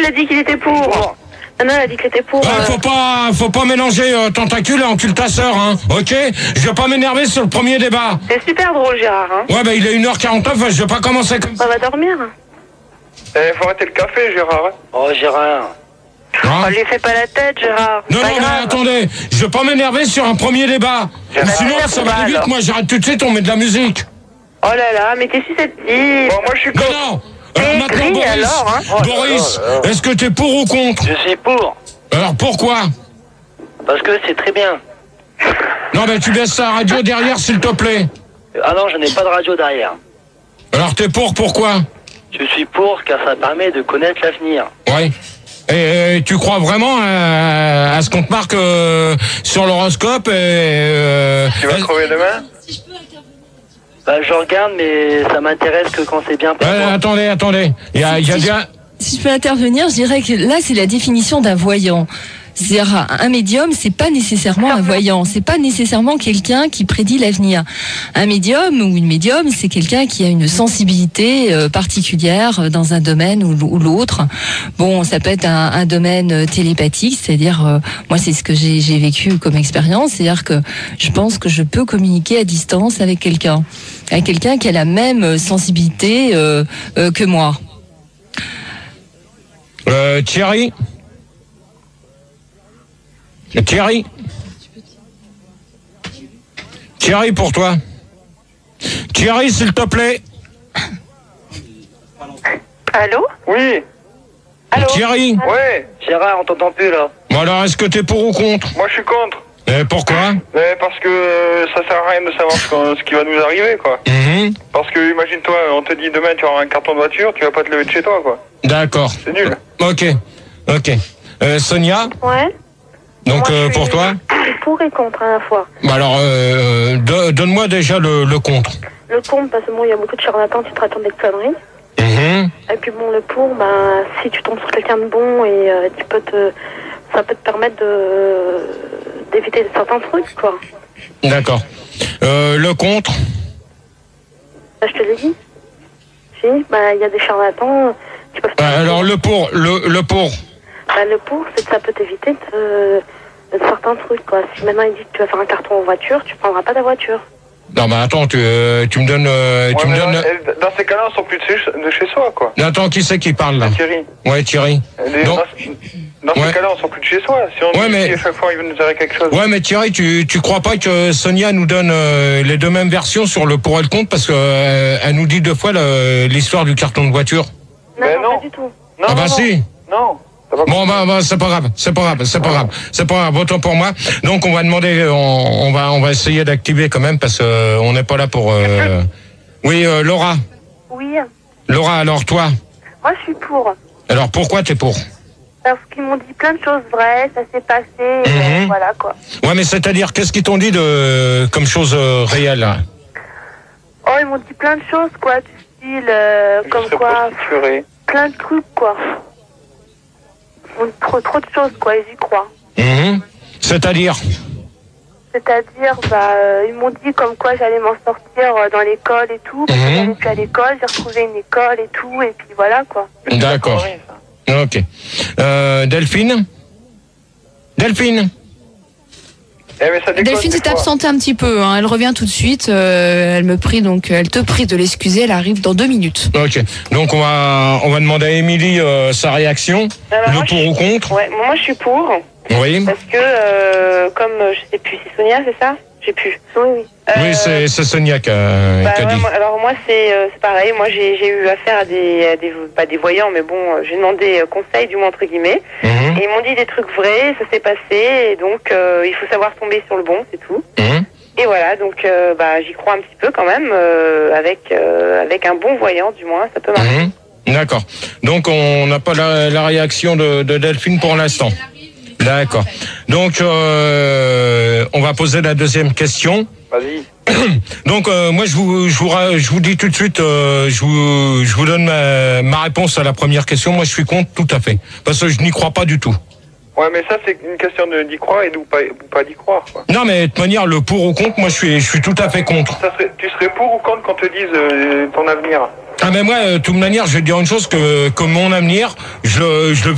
a dit qu'il était pour. Non, elle a dit qu'il était pour. Faut pas mélanger tentacule et encule ta sœur, hein. Ok? Je vais pas m'énerver sur le premier débat. C'est super drôle, Gérard, hein. Ouais, il est 1h49, je vais pas commencer comme ça. On va dormir. Faut arrêter le café, Gérard. Oh, Gérard. Hein? On lui fait pas la tête, Gérard. Non, mais attendez, je vais pas m'énerver sur un premier débat. Sinon, ça va aller vite, moi j'arrête tout de suite, on met de la musique. Oh là là, mais t'es susceptible. Bon, moi je suis contre. Non. Maintenant, Boris, alors, hein. Boris, est-ce que t'es pour ou contre? Je suis pour. Alors pourquoi? Parce que c'est très bien. Non, mais tu baisses ta radio derrière, s'il te plaît. Ah non, je n'ai pas de radio derrière. Alors t'es pourquoi? Je suis pour car ça permet de connaître l'avenir. Ouais. Et tu crois vraiment à ce qu'on te marque sur l'horoscope Tu vas crever demain? Je regarde, mais ça m'intéresse que quand c'est bien pour moi. Attendez. Il y a bien... Si je peux intervenir, je dirais que là, c'est la définition d'un voyant. C'est-à-dire, un médium, c'est pas nécessairement un voyant, c'est pas nécessairement quelqu'un qui prédit l'avenir. Un médium ou une médium, c'est quelqu'un qui a une sensibilité particulière dans un domaine ou l'autre. Bon, ça peut être un domaine télépathique, c'est-à-dire, moi, c'est ce que j'ai vécu comme expérience, c'est-à-dire que je pense que je peux communiquer à distance avec quelqu'un qui a la même sensibilité que moi. Thierry, pour toi. Thierry, s'il te plaît. Allô? Oui. Allô? Thierry. Ouais. Gérard, on t'entend plus là. Bon alors, est-ce que t'es pour ou contre? Moi je suis contre. Pourquoi? Parce que ça sert à rien de savoir ce qui va nous arriver, quoi. Parce que imagine-toi, on te dit demain tu auras un carton de voiture, tu vas pas te lever de chez toi, quoi. D'accord. C'est nul. Ok. Sonia? Ouais. Donc Moi, pour toi? Pour et contre à la fois. Alors, donne-moi déjà le contre. Le contre, parce que bon, il y a beaucoup de charlatans qui te racontent des conneries. Et puis bon, le pour, si tu tombes sur quelqu'un de bon et ça peut te permettre d'éviter certains trucs, quoi. D'accord. Le contre? Je te l'ai dit. Si, il y a des charlatans qui peuvent... alors le pour. le pour, c'est que ça peut t'éviter de certains trucs, quoi. Si maintenant il dit que tu vas faire un carton en voiture, tu prendras pas ta voiture. Non, mais attends, tu me donnes... Dans ces cas-là, on sort plus de chez soi, quoi. Attends, qui c'est qui parle, là? Thierry. Ouais, Thierry. Dans ces cas-là, on sort plus de chez soi. Si on dit à chaque fois, il veut nous arriver quelque chose. Ouais, mais Thierry, tu crois pas que Sonia nous donne les deux mêmes versions sur le pour et le contre, parce que elle nous dit deux fois l'histoire du carton de voiture? Non, pas du tout. Non, si. Non. Bon, c'est pas grave, autant pour moi. Donc, on va demander, on va essayer d'activer quand même, parce que on n'est pas là pour, Oui, Laura. Oui. Laura, alors toi? Moi, je suis pour. Alors, pourquoi t'es pour? Parce qu'ils m'ont dit plein de choses vraies, ça s'est passé, voilà, quoi. Ouais, mais c'est-à-dire, qu'est-ce qu'ils t'ont dit comme chose réelle, là? Oh, ils m'ont dit plein de choses, quoi, du style, comme quoi... Plein de trucs, quoi. Trop de choses, quoi, ils y croient. C'est-à-dire, ils m'ont dit comme quoi j'allais m'en sortir dans l'école et tout, parce que j'allais plus à l'école, j'ai retrouvé une école et tout, et puis voilà, quoi. D'accord. Ok. Delphine, Delphine s'est absentée un petit peu, hein. Elle revient tout de suite. Elle te prie de l'excuser. Elle arrive dans 2 minutes. Ok. Donc on va demander à Émilie sa réaction. Alors, pour ou contre? Ouais, moi je suis pour. Oui. Parce que comme je sais plus, c'est Sonia, c'est ça? J'ai plus. Oui. Oui, c'est Sonia qui a dit. Alors moi c'est pareil. Moi j'ai eu affaire à pas des voyants, mais bon, j'ai demandé conseil du moins entre guillemets. Et ils m'ont dit des trucs vrais, ça s'est passé, et donc il faut savoir tomber sur le bon, c'est tout. Et voilà, donc j'y crois un petit peu quand même, avec un bon voyant du moins, ça peut marcher. D'accord. Donc on n'a pas la réaction de Delphine pour l'instant. D'accord. Donc on va poser la deuxième question. Vas-y. Donc moi je vous dis tout de suite, je vous donne ma réponse à la première question. Moi je suis contre, tout à fait, parce que je n'y crois pas du tout. Ouais, mais ça c'est une question d'y croire et de pas d'y croire, quoi. Non, mais de toute manière, le pour ou contre, moi je suis tout à fait contre. Tu serais pour ou contre qu'on te dise ton avenir? Ah, mais moi, de toute manière, je vais te dire une chose, que mon avenir, je le